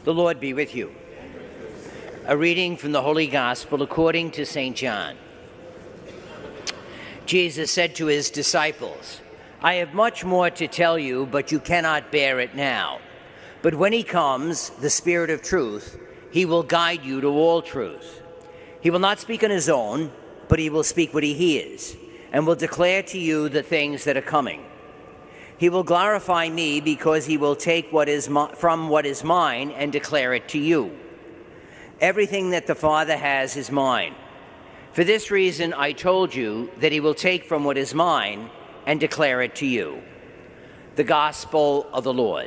The Lord be with you. A reading from the Holy Gospel according to St. John. Jesus said to his disciples, "I have much more to tell you, but you cannot bear it now. But when he comes, the Spirit of truth, he will guide you to all truth. He will not speak on his own, but he will speak what he hears, and will declare to you the things that are coming. He will glorify me because he will take from what is mine and declare it to you. Everything that the Father has is mine. For this reason I told you that he will take from what is mine and declare it to you." The Gospel of the Lord.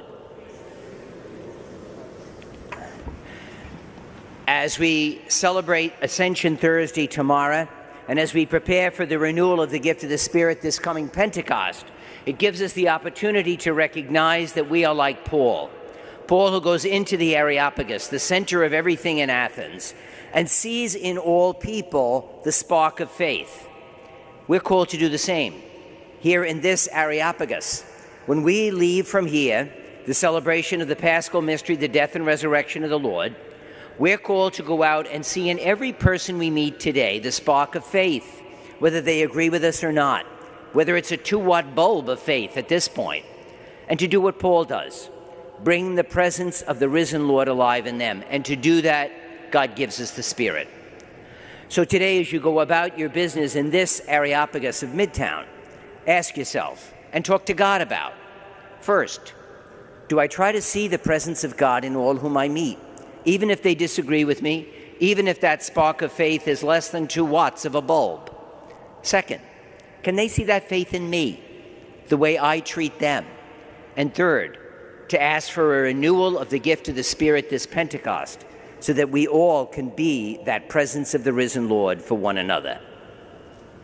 As we celebrate Ascension Thursday tomorrow, and as we prepare for the renewal of the gift of the Spirit this coming Pentecost, it gives us the opportunity to recognize that we are like Paul. Paul, who goes into the Areopagus, the center of everything in Athens, and sees in all people the spark of faith. We're called to do the same here in this Areopagus. When we leave from here, the celebration of the Paschal mystery, the death and resurrection of the Lord, we're called to go out and see in every person we meet today the spark of faith, whether they agree with us or not, whether it's a 2-watt bulb of faith at this point, and to do what Paul does, bring the presence of the risen Lord alive in them. And to do that, God gives us the Spirit. So today, as you go about your business in this Areopagus of Midtown, ask yourself and talk to God about, first, do I try to see the presence of God in all whom I meet, even if they disagree with me, even if that spark of faith is less than 2 watts of a bulb? Second, can they see that faith in me, the way I treat them? And third, to ask for a renewal of the gift of the Spirit this Pentecost, so that we all can be that presence of the risen Lord for one another.